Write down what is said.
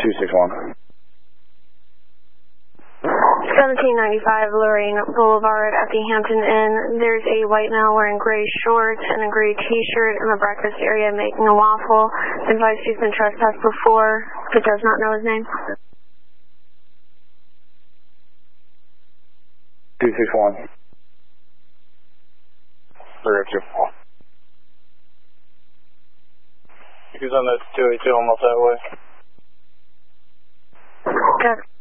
261. 1795 Lorraine Boulevard at the Hampton Inn. There's a white male wearing gray shorts and a gray t-shirt in the breakfast area making a waffle. Advised he's been trespassed before, but does not know his name. 261. 302. He's on the 282 almost that way. Okay.